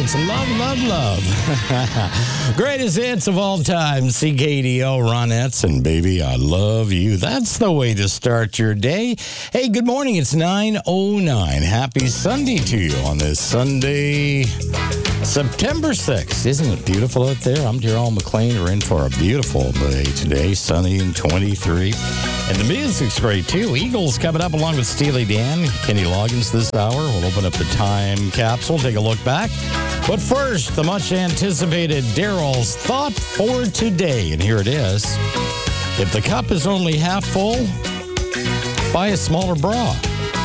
and some love, love, love. Greatest hits of all time, CKDO, Ronettes, and Baby, I Love You. That's the way to start your day. Hey, good morning. It's 9:09. Happy Sunday to you on this Sunday, September 6th. Isn't it beautiful out there? I'm Darrell McLean. We're in for a beautiful day today, sunny and 23. And the music's great, too. Eagles coming up along with Steely Dan. Kenny Loggins this hour. We'll open up the time capsule, take a look back. But first, the much-anticipated Darrell's Thought for Today. And here it is. If the cup is only half full, buy a smaller bra.